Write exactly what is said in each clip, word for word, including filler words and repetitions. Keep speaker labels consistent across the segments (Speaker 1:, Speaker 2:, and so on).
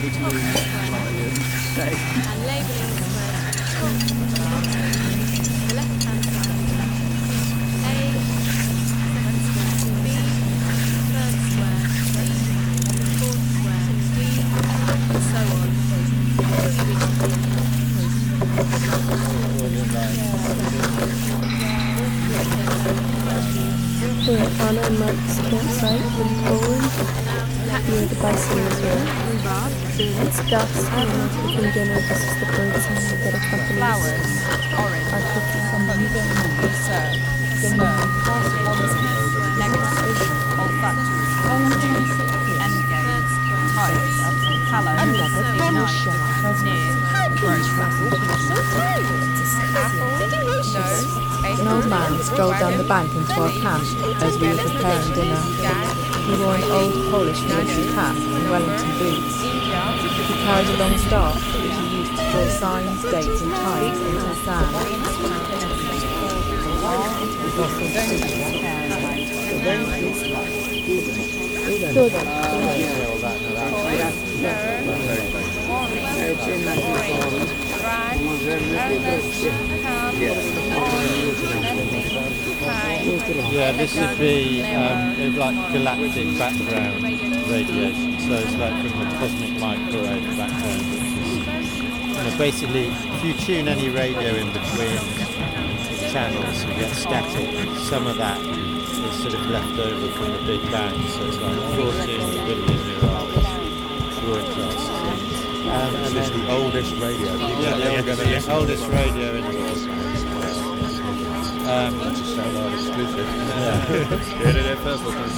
Speaker 1: and labelling the squares at the top of the bottom, the left-hand side. A, second square, B, third square, C, fourth square, D, and so on. Until you reach the end.
Speaker 2: We're at Anna and Mike's campsite in Poland, near the bison resort. It's dusk, and we're cooking dinner. This is the bird sound that accompanies
Speaker 3: Flowers, orange,
Speaker 2: our cooking.
Speaker 3: serve, sperm, negative, olfactory, endgame, tight, tallow, night, near, gross, apple, no,
Speaker 4: An old man strolled down the bank into our camp as we were preparing dinner. He wore an old Polish military hat and Wellington boots. He carried a long staff which he used to draw signs, dates and tides into the sand.
Speaker 5: Yeah, this would be um, like galactic background radiation, so it's like from the cosmic microwave background, which is, you know, basically if you tune any radio in between channels you get static. Some of that is sort of left over from the Big Bang, so it's like fourteen billion year old broadcasts. Um, and
Speaker 6: It's the oldest radio.
Speaker 5: Yeah, the oldest, the oldest radio in the world. Um,
Speaker 6: That's a sound exclusive.
Speaker 5: yeah.
Speaker 6: Get it first, listeners.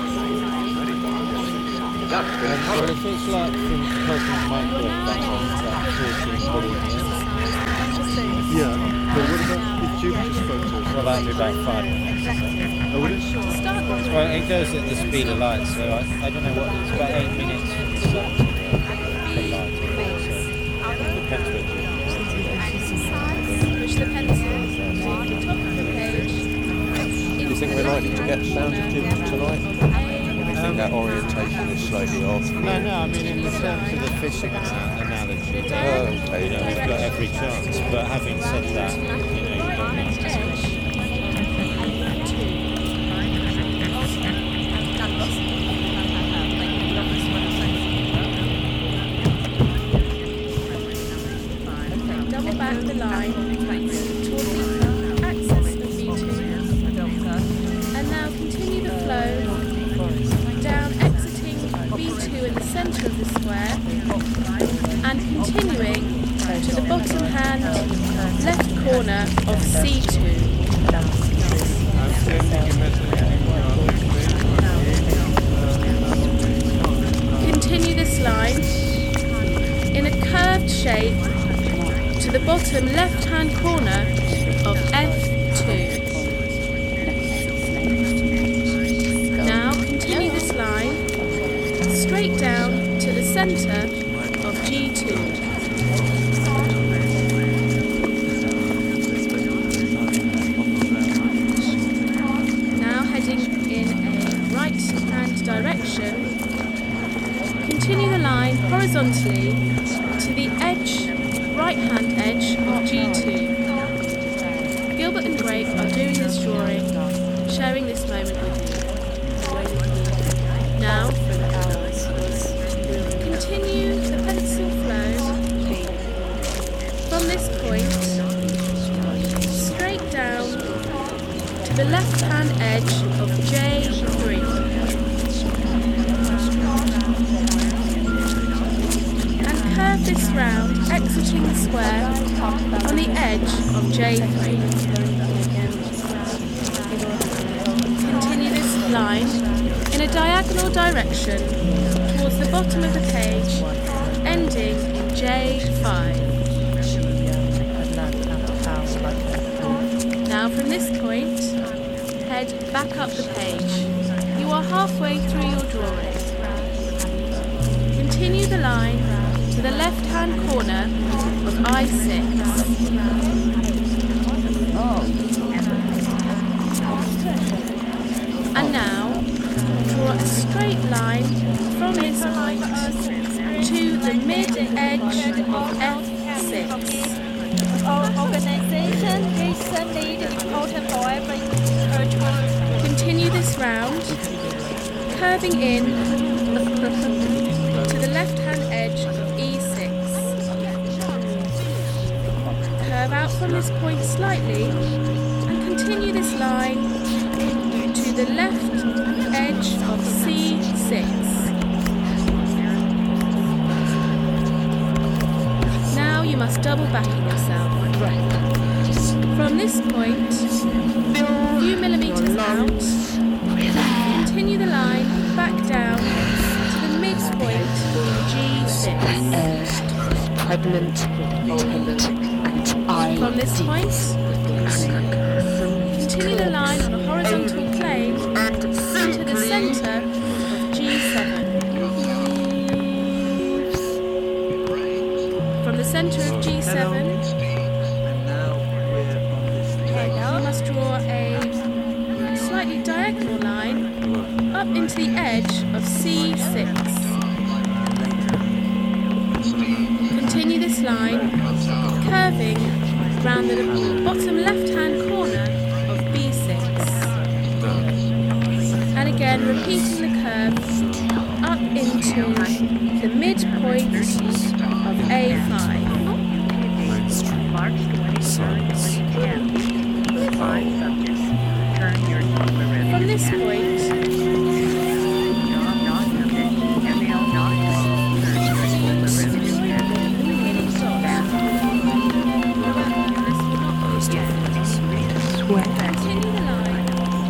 Speaker 5: Um, well, if it's like from cosmic microwave background, it's like fourteen billion years.
Speaker 6: Yeah, but what about if you just photos?
Speaker 5: Well, that'd be about five minutes.
Speaker 6: Oh, it is?
Speaker 5: Well, it goes at the speed of light, so I, I don't know what, it's about eight minutes from the sun to the light, so it depends where you
Speaker 1: Push the pencil to the top of the page.
Speaker 6: Do you think we're likely to get sound of Jupiter tonight? Or do you think that orientation is slightly off?
Speaker 5: No, no, I mean in the terms of the fishing ana- analogy, then,
Speaker 6: Oh, okay.
Speaker 5: you know, we've got every chance, but having said that, you know, you don't need to.
Speaker 1: Double back the line toward the axis of V two. And now continue the flow down, exiting V two in the centre of the square and continuing to the bottom hand left corner of C two. Continue this line in a curved shape to the bottom left-hand corner of F two. Now continue this line straight down to the centre of G two. Now heading in a right-hand direction, continue the line horizontally to the edge right-hand edge of G two. Gilbert and Grape are doing this drawing, sharing this moment with you. Now, continue the pencil flow from this point straight down to the left-hand edge of J three. And curve this round, exiting the square on the edge of J three. Continue this line in a diagonal direction towards the bottom of the page, ending in J five. Now from this point, head back up the page. You are halfway through your drawing. Continue the line to the left-hand corner of I six. And now, draw a straight line from this point to the mid-edge of F six.
Speaker 7: Organization is indeed important for every church.
Speaker 1: Continue this round, curving in to the left-hand edge of E six. Curve out from this point slightly and continue this line to the left edge of C six. Now you must double backing yourself. From this point, a few millimetres out, continue the line back down to the midpoint of G six.
Speaker 2: Pregnant, pregnant, and I.
Speaker 1: From this point, continue the line on a horizontal plane to the centre of G seven. From the centre of G seven, you must draw a slightly diagonal line up into the edge of C six. Continue this line, curving round the bottom left-hand corner of B six. And again, repeating the curve up into the midpoint of A five.
Speaker 8: March twenty-first, twenty ten. Five subjects. Turn your camera.
Speaker 1: From this point, continue the line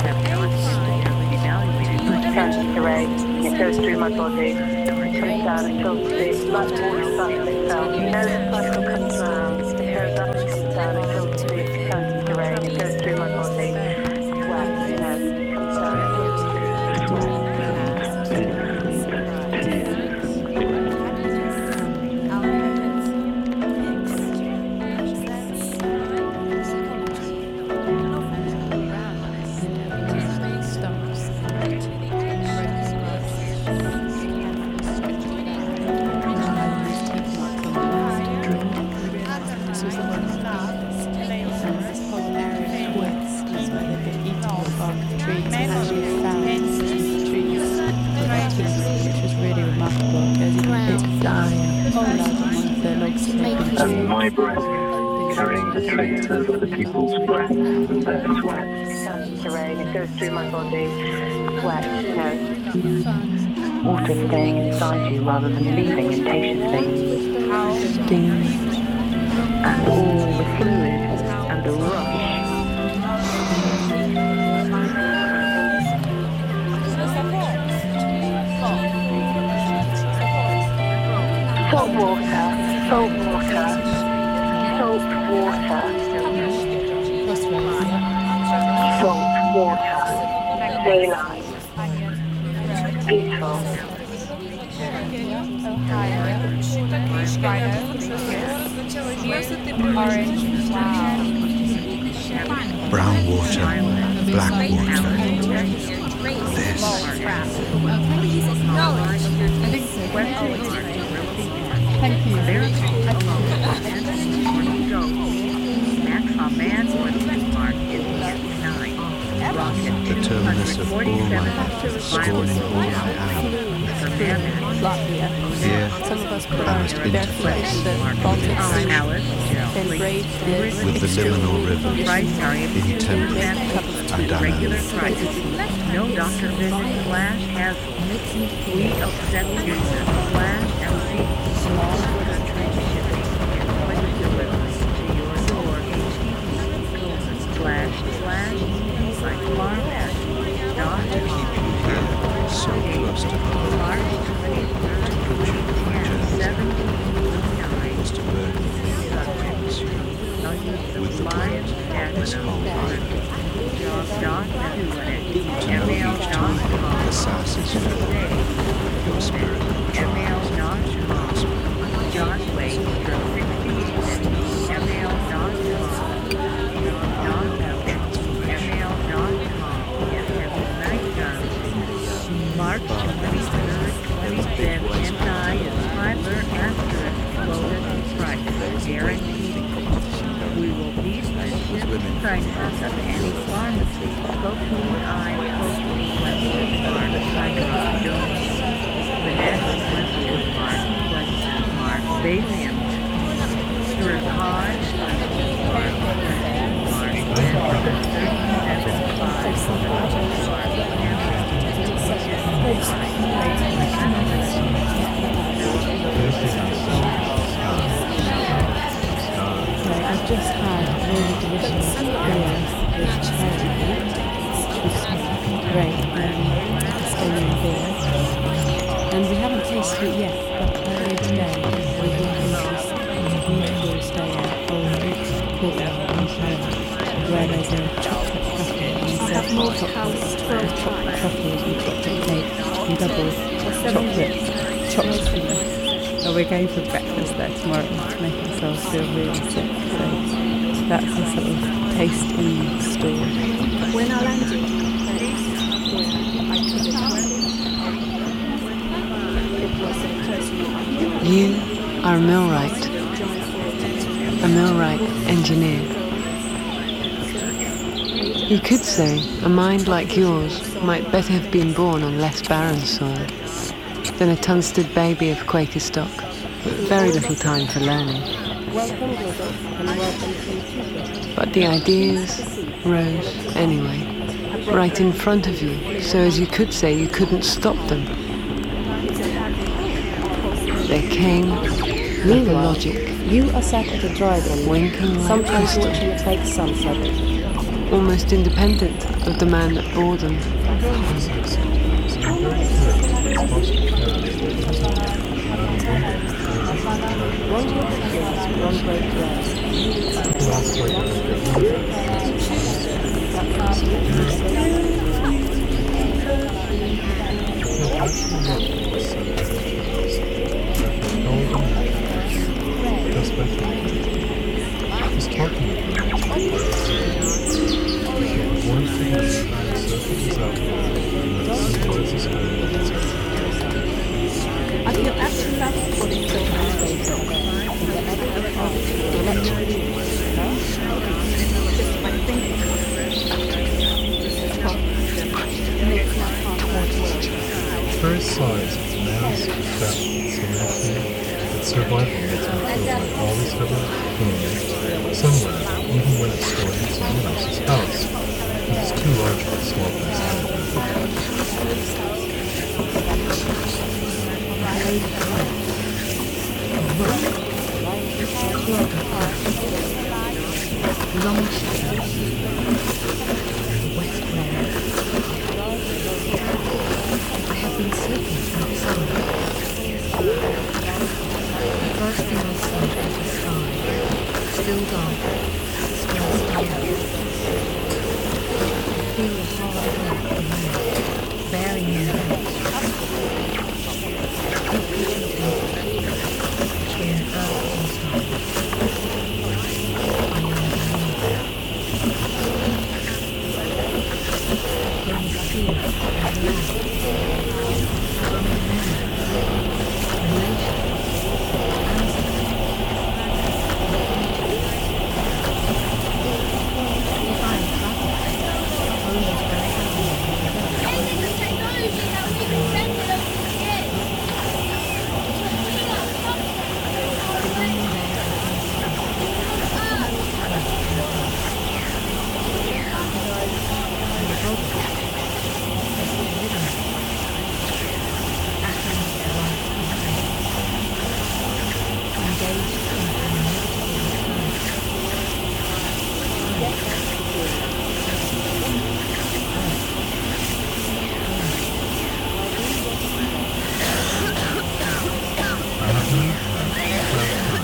Speaker 9: County terrain, it goes through my body, comes down and fills the like water cycle itself. You know the cycle comes round, it goes up and comes down and fills the county terrain, it goes through my body, wet, you know, comes down and fills the
Speaker 10: and my breath, carrying the traces of the people's breath and their sweat.
Speaker 9: county terrain, it goes through my body, wet, you know. Water staying inside you rather than leaving impatiently. Steam. And all the fluid and the rush. Salt water, salt water, salt water, salt water, daylight, beautiful.
Speaker 6: Brown water, black water. This.
Speaker 3: Thank you.
Speaker 6: The terminus of all my life, scorning all I am. Here,
Speaker 2: Some of us put
Speaker 6: I
Speaker 2: our
Speaker 6: must
Speaker 2: bare foot
Speaker 6: interface
Speaker 2: in the Baltic Sea, then brave this
Speaker 6: with the liminal rivers in temple and
Speaker 8: Regular
Speaker 6: Anna.
Speaker 8: prices. No doctor visit slash has we accept user slash L C small country shipping invoice delivery to your door H T T p slash slash by farm at dot
Speaker 6: So close to home,
Speaker 8: March twenty-third, seventeen nine.
Speaker 6: was to burden me with the weight of this whole life. To know each time the sass is filled, your spirit will try.
Speaker 8: prices of any pharmacy located on Coastal Westwood Park, Sidewalk, Jones, Vanessa Westwood Park, Westwood Park, Baylium, Stuart Hodge, Westwood Park, Westwood Park, thirty-seven five, Westwood Park,
Speaker 4: So I've just had really delicious beer with cherry, which was great, um, Estonian beer. And we haven't tasted it yet, but earlier today we walked into this beautiful stay at Old Courtyard in Slough, where there's a chocolate cafe and they serve hot chocolates, chocolate truffles and chocolate cake and double chocolate chocolate cream. So we're going for breakfast there tomorrow to make ourselves feel really sick. So that's a sort of taste in store.
Speaker 2: When I landed,
Speaker 11: You are a millwright, a millwright engineer. You could say a mind like yours might better have been born on less barren soil than a Tunstead baby of Quaker stock, with very little time for learning. But the ideas rose anyway, right in front of you, so as you could say you couldn't stop them. They came with the logic,
Speaker 2: you are sat at a drive-in,
Speaker 11: winking like
Speaker 2: sometimes
Speaker 11: crystal,
Speaker 2: watching a fake sunset.
Speaker 11: almost independent of the man that bore them.
Speaker 2: One great yes, one great
Speaker 10: That's better. He's talking about one thing that's surfaces out there, symbolizes her.
Speaker 2: I feel absolutely what it feels
Speaker 10: Various signs of mass, death, solution, that survival makes me feel like always have a home, somewhere, even when it's stored in someone else's house. It is too large for a small place
Speaker 8: Long shadows, wet glare. I have been sleeping outside. The first thing I see is the sky, still dark, smells clear. I feel the hard earth below, bearing me down.